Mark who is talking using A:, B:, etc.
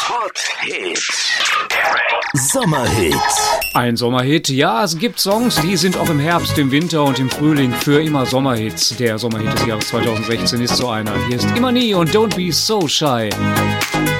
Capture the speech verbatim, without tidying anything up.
A: Hot Hits. Sommerhit.
B: Ein Sommerhit, ja, es gibt Songs, die sind auch im Herbst, im Winter und im Frühling für immer Sommerhits. Der Sommerhit des Jahres zweitausendsechzehn ist so einer. Hier ist Immer Nie und Don't Be So Shy.